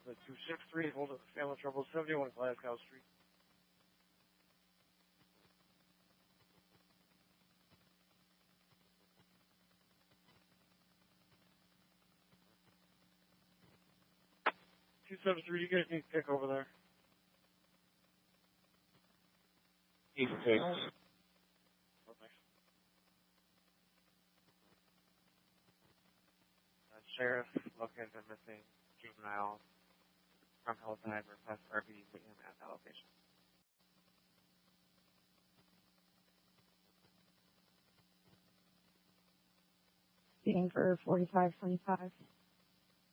263, hold up the family trouble, 71 Glasgow Street. You guys need to pick over there. Need to pick. Sheriff looking into missing juvenile from Hillside, request RV, meet him at that location. Speeding for 4525.